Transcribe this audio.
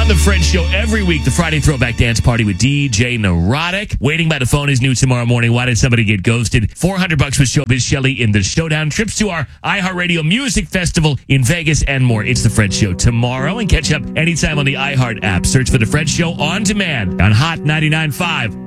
on The Fred Show every week, the Friday Throwback Dance Party with DJ Neurotic. Waiting by the Phone is new tomorrow morning. Why did somebody get ghosted? $400 with Showbiz Shelley in the Showdown. Trips to our iHeartRadio Music Festival in Vegas and more. It's The Fred Show tomorrow, and catch up anytime on the iHeart app. Search for The Fred Show on demand on Hot 99.5.